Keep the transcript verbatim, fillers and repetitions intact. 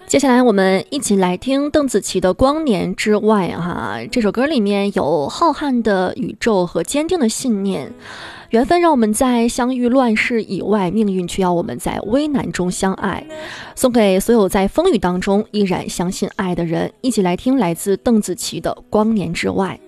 接下来我们一起来听邓紫棋的《光年之外》哈，这首歌里面有浩瀚的宇宙和坚定的信念，缘分让我们在相遇乱世以外，命运却要我们在危难中相爱。送给所有在风雨当中依然相信爱的人，一起来听来自邓紫棋的《光年之外》。